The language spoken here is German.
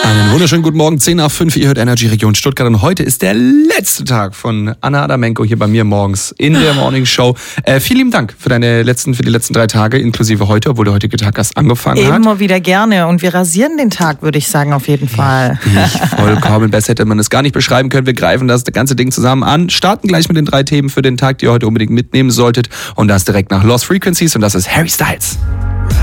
Einen wunderschönen guten Morgen, 10 nach 5, ihr hört Energy Region Stuttgart und heute ist der letzte Tag von Anna Adamenko hier bei mir morgens in der Morning Show. Vielen lieben Dank für die letzten 3 Tage, inklusive heute, obwohl der heutige Tag erst angefangen hat. Immer wieder gerne und wir rasieren den Tag, würde ich sagen, auf jeden Fall. Vollkommen, besser hätte man es gar nicht beschreiben können. Wir greifen das ganze Ding zusammen an, starten gleich mit den 3 Themen für den Tag, die ihr heute unbedingt mitnehmen solltet und das direkt nach Lost Frequencies und das ist Harry Styles.